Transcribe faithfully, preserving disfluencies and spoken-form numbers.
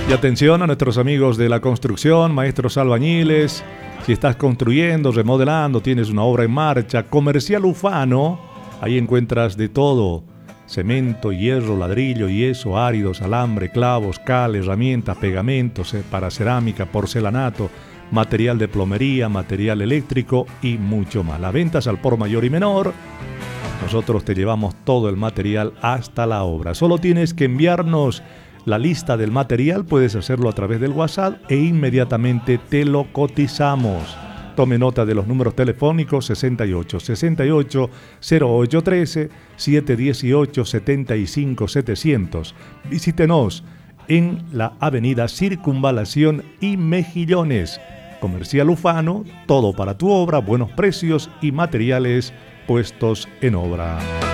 Y atención a nuestros amigos de la construcción, maestros albañiles. Si estás construyendo, remodelando, tienes una obra en marcha, Comercial Ufano, ahí encuentras de todo. Cemento, hierro, ladrillo, yeso, áridos, alambre, clavos, cal, herramientas, pegamentos para cerámica, porcelanato, material de plomería, material eléctrico y mucho más. Las ventas al por mayor y menor. Nosotros te llevamos todo el material hasta la obra. Solo tienes que enviarnos la lista del material, puedes hacerlo a través del WhatsApp e inmediatamente te lo cotizamos. Tome nota de los números telefónicos sesenta y ocho, sesenta y ocho, cero ocho trece, setecientos dieciocho, setenta y cinco, setecientos. Visítenos en la avenida Circunvalación y Mejillones. Comercial Ufano, todo para tu obra, buenos precios y materiales puestos en obra.